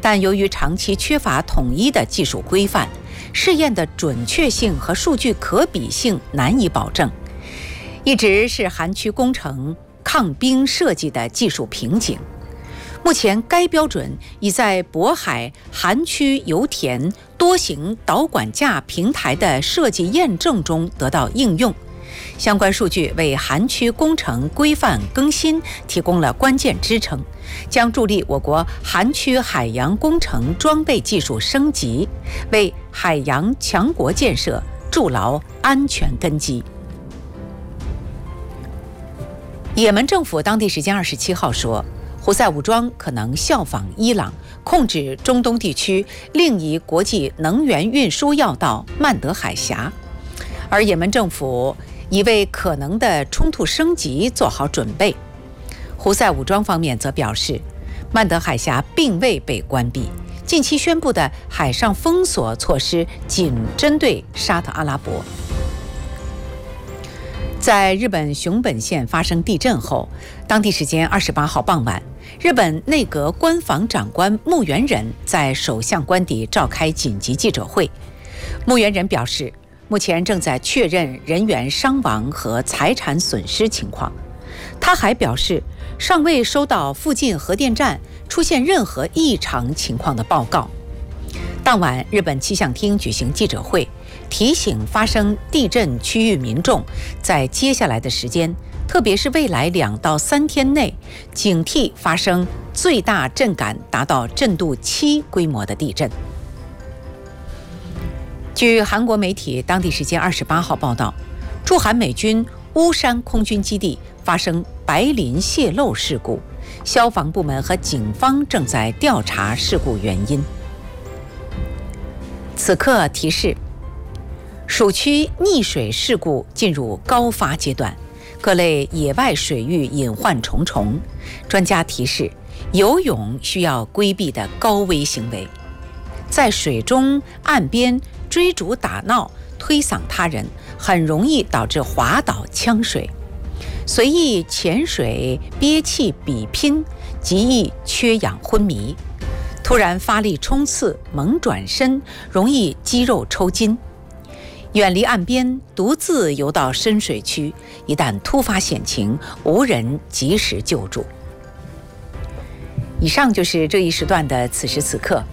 但由于长期缺乏统一的技术规范，试验的准确性和数据可比性难以保证，一直是寒区工程抗冰设计的技术瓶颈。目前该标准已在渤海寒区油田多型导管架平台的设计验证中得到应用，相关数据为寒区工程规范更新提供了关键支撑，将助力我国寒区海洋工程装备技术升级，为海洋强国建设筑牢安全根基。也门政府当地时间27号说，胡塞武装可能效仿伊朗，控制中东地区另一国际能源运输要道曼德海峡，而也门政府已为可能的冲突升级做好准备。胡塞武装方面则表示，曼德海峡并未被关闭，近期宣布的海上封锁措施仅针对沙特阿拉伯。在日本熊本县发生地震后，当地时间28号傍晚，日本内阁官房长官木原忍在首相官邸召开紧急记者会。木原忍表示，目前正在确认人员伤亡和财产损失情况。他还表示，尚未收到附近核电站出现任何异常情况的报告。当晚，日本气象厅举行记者会，提醒发生地震区域民众，在接下来的时间，特别是未来2到3天内，警惕发生最大震感达到震度7规模的地震。据韩国媒体当地时间28号报道，驻韩美军乌山空军基地发生白磷泄漏事故，消防部门和警方正在调查事故原因。此刻提示，暑区溺水事故进入高发阶段，各类野外水域隐患重重。专家提示，游泳需要规避的高危行为，在水中岸边追逐打闹、推搡他人，很容易导致滑倒呛水。随意潜水、憋气比拼，极易缺氧昏迷。突然发力冲刺、猛转身，容易肌肉抽筋。远离岸边，独自游到深水区，一旦突发险情，无人及时救助。以上就是这一时段的此时此刻。